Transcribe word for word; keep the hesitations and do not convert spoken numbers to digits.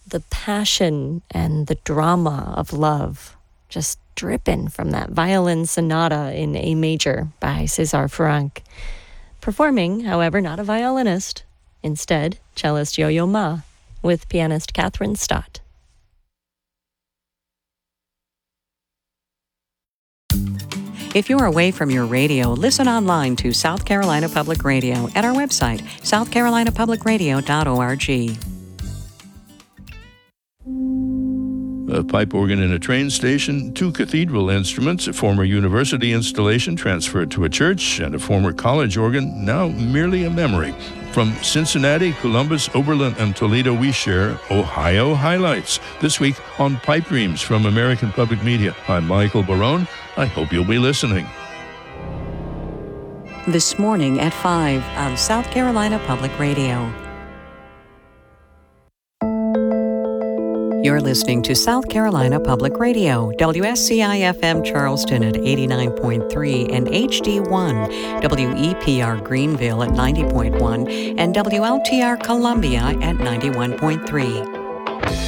the passion and the drama of love just dripping from that violin sonata in A major by César Franck. Performing, however, not a violinist. Instead, cellist Yo-Yo Ma with pianist Catherine Stott. If you're away from your radio, listen online to South Carolina Public Radio at our website, south carolina public radio dot org. A pipe organ in a train station, two cathedral instruments, a former university installation transferred to a church, and a former college organ, now merely a memory. From Cincinnati, Columbus, Oberlin, and Toledo, we share Ohio highlights. This week on Pipe Dreams from American Public Media. I'm Michael Barone. I hope you'll be listening. This morning at five on South Carolina Public Radio. You're listening to South Carolina Public Radio, W S C I F M Charleston at eighty-nine point three and H D one, W E P R Greenville at ninety point one, and W L T R Columbia at ninety-one point three.